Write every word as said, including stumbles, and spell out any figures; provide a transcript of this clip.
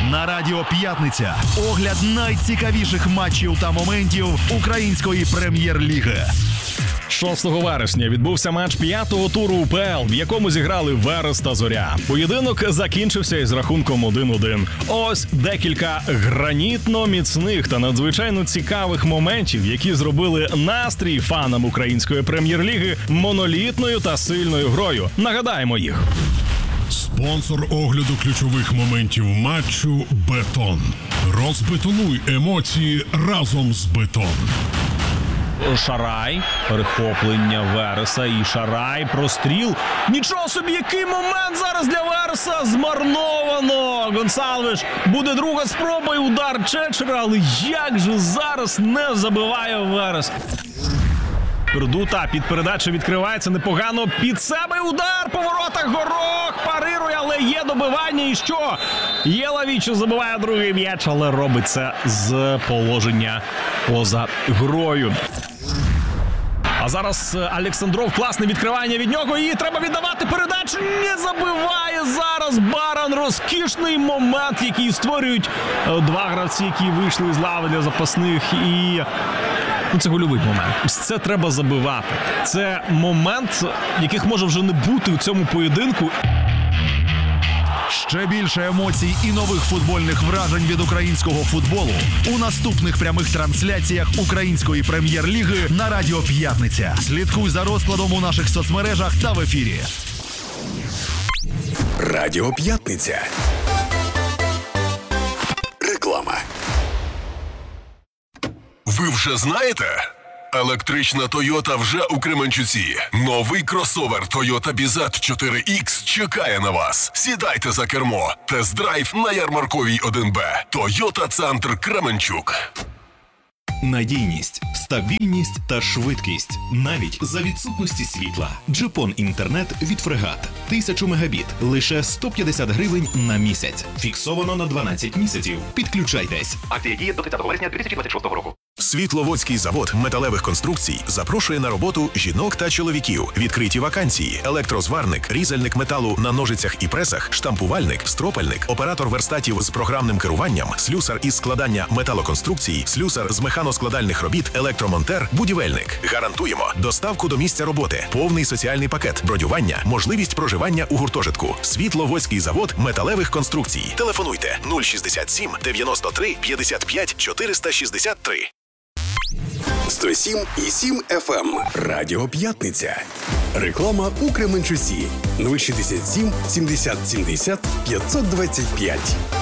На Радіо П'ятниця. Огляд найцікавіших матчів та моментів української прем'єр-ліги. шостого вересня відбувся матч п'ятого туру УПЛ, в якому зіграли Верес та Зоря. Поєдинок закінчився із рахунком один-один. Ось декілька гранітно-міцних та надзвичайно цікавих моментів, які зробили настрій фанам української прем'єр-ліги монолітною та сильною грою. Нагадаємо їх. Спонсор огляду ключових моментів матчу «Бетон». Розбетонуй емоції разом з «Бетон». Шарай, перехоплення Вереса і Шарай, простріл. Нічого собі, який момент зараз для Вереса! Змарновано! Гонсалвеш, буде друга спроба і удар Чечера, але як же зараз не забиває Верес? Пердута під передачу відкривається непогано, під себе удар по воротах, Горох парирує, але є добивання і що? Єлавічо забиває другий м'яч, але робить це з положення поза грою. А зараз Олександров, класне відкривання від нього, і треба віддавати передачу, не забиває зараз Баран. Розкішний момент, який створюють два гравці, які вийшли з лави для запасних, і ну, це гольовий момент. Це треба забивати. Це момент, яких може вже не бути у цьому поєдинку. Ще більше емоцій і нових футбольних вражень від українського футболу у наступних прямих трансляціях української прем'єр-ліги на Радіо П'ятниця. Слідкуй за розкладом у наших соцмережах та в ефірі. Радіо П'ятниця. Реклама. Ви вже знаєте? Електрична Toyota вже у Кременчуці. Новий кросовер Toyota Bizet чотири ікс чекає на вас. Сідайте за кермо. Тест-драйв на Ярмарковій один Б. Toyota Центр Кременчук. Надійність, стабільність та швидкість. Навіть за відсутності світла. Джипон інтернет від Фрегат. Тисячу мегабіт. Лише сто п'ятдесят гривень на місяць. Фіксовано на дванадцять місяців. Підключайтесь. Акція діє до тридцятого вересня дві тисячі двадцять шостого року. Світловодський завод металевих конструкцій запрошує на роботу жінок та чоловіків. Відкриті вакансії: електрозварник, різальник металу на ножицях і пресах, штампувальник, стропальник, оператор верстатів з програмним керуванням, слюсар із складання металоконструкцій, слюсар з механоскладальних робіт, електромонтер, будівельник. Гарантуємо доставку до місця роботи, повний соціальний пакет, бронювання, можливість проживання у гуртожитку. Світловодський завод металевих конструкцій. Телефонуйте нуль шістдесят сім дев'яносто три п'ятдесят п'ять чотириста шістдесят три. сто сім і сім еф ем. Радіо П'ятниця. Реклама у Кременчуці. нуль шістдесят сім сімдесят сімдесят п'ятсот двадцять п'ять.